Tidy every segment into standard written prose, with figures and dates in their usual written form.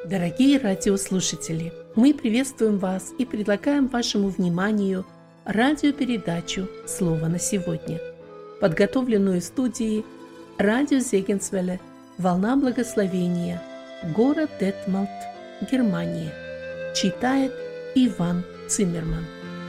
Дорогие радиослушатели, мы приветствуем вас и предлагаем вашему вниманию радиопередачу «Слово на сегодня», подготовленную студией радио Зегенсвелле «Волна благословения», город Детмалт, Германия. Читает Иван Циммерман.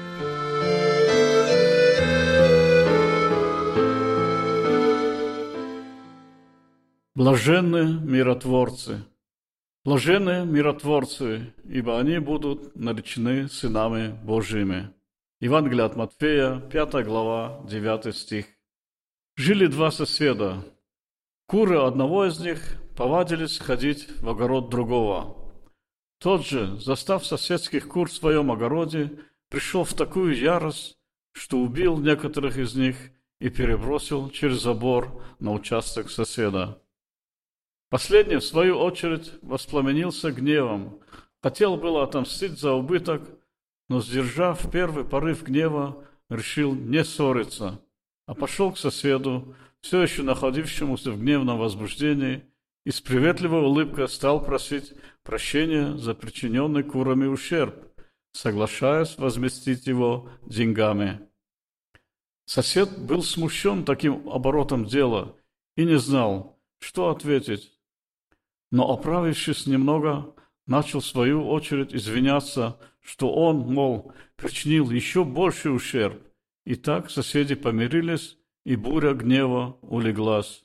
Блаженны миротворцы. Блаженны миротворцы, ибо они будут наречены сынами Божьими. Евангелие от Матфея, 5 глава, 9 стих. Жили два соседа. Куры одного из них повадились ходить в огород другого. Тот же, застав соседских кур в своем огороде, пришел в такую ярость, что убил некоторых из них и перебросил через забор на участок соседа. Последний, в свою очередь, воспламенился гневом, хотел было отомстить за убыток, но, сдержав первый порыв гнева, решил не ссориться, а пошел к соседу, все еще находившемуся в гневном возбуждении, и с приветливой улыбкой стал просить прощения за причиненный курами ущерб, соглашаясь возместить его деньгами. Сосед был смущен таким оборотом дела и не знал, что ответить. Но, оправившись немного, начал в свою очередь извиняться, что он, мол, причинил еще больший ущерб. И так соседи помирились, и буря гнева улеглась.